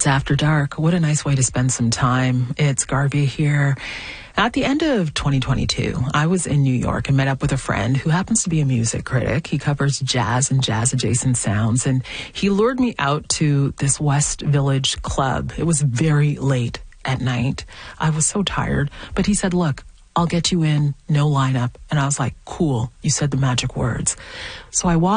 It's After Dark. What a nice way to spend some time. It's Garvey here. At the end of 2022, I was in New York and met up with a friend who happens to be a music critic. He covers jazz and jazz-adjacent sounds, and he lured me out to this West Village club. It was very late at night. I was so tired, but he said, look, I'll get you in, no lineup. And I was like, cool, you said the magic words. So I walked